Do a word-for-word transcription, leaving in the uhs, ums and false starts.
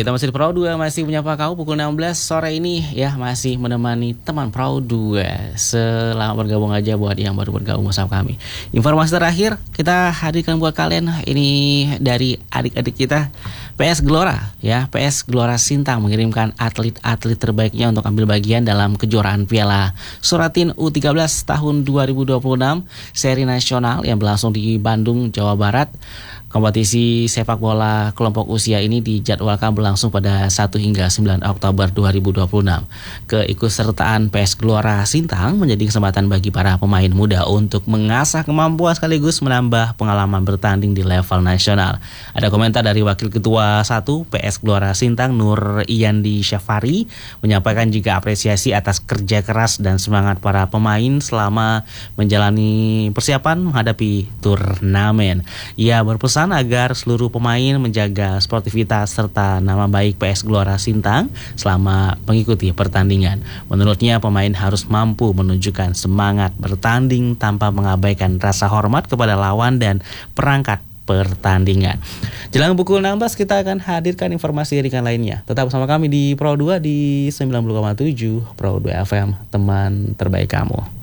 kita masih di Pro dua, masih menyapa kau pukul enam belas sore ini ya, masih menemani teman Pro dua. Selamat bergabung aja buat yang baru bergabung bersama kami. Informasi terakhir kita hadirkan buat kalian ini dari adik-adik kita P S Gelora ya. P S Gelora Sintang mengirimkan atlet-atlet terbaiknya untuk ambil bagian dalam kejuaraan Piala Suratin U tiga belas tahun dua ribu dua puluh enam seri nasional yang berlangsung di Bandung, Jawa Barat. Kompetisi sepak bola kelompok usia ini dijadwalkan berlangsung pada satu hingga sembilan Oktober dua ribu dua puluh enam. Keikutsertaan P S Gelora Sintang menjadi kesempatan bagi para pemain muda untuk mengasah kemampuan sekaligus menambah pengalaman bertanding di level nasional. Ada komentar dari Wakil Ketua satu P S Gelora Sintang Nur Iyandi Syafari menyampaikan juga apresiasi atas kerja keras dan semangat para pemain selama menjalani persiapan menghadapi turnamen. Ia berpesan agar seluruh pemain menjaga sportivitas serta nama baik P S Gelora Sintang selama mengikuti pertandingan. Menurutnya pemain harus mampu menunjukkan semangat bertanding tanpa mengabaikan rasa hormat kepada lawan dan perangkat pertandingan. Jelang pukul enam belas kita akan hadirkan informasi ringan lainnya. Tetap bersama kami di Pro dua di sembilan puluh koma tujuh Pro dua F M, teman terbaik kamu.